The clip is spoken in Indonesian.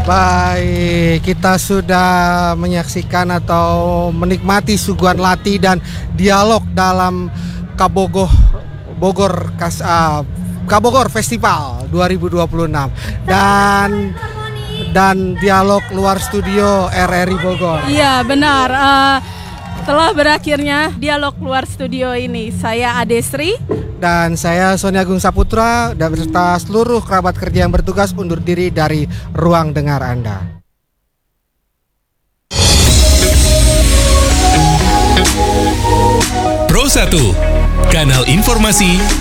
Baik, kita sudah menyaksikan atau menikmati suguhan latih dan dialog dalam Kabogoh Bogor Kabogor Festival 2026 dan dialog luar studio RRI Bogor. Iya benar, telah berakhirnya dialog luar studio ini. Saya Adesri. Dan saya Sony Agung Saputra dan beserta seluruh kerabat kerja yang bertugas undur diri dari ruang dengar Anda. Pro 1, kanal informasi